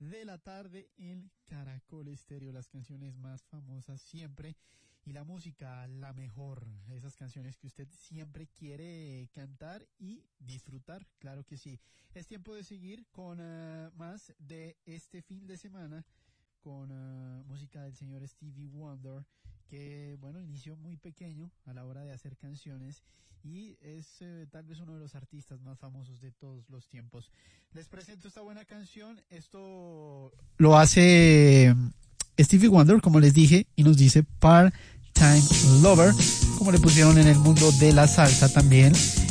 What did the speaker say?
de la tarde en Caracol Estéreo, las canciones más famosas siempre y la música la mejor, esas canciones que usted siempre quiere cantar y disfrutar, claro que sí. Es tiempo de seguir con más de este fin de semana con música del señor Stevie Wonder, que bueno, inició muy pequeño a la hora de hacer canciones y es tal vez uno de los artistas más famosos de todos los tiempos. Les presento esta buena canción. Esto lo hace Stevie Wonder, como les dije, y nos dice Part-Time Lover, como le pusieron en el mundo de la salsa también.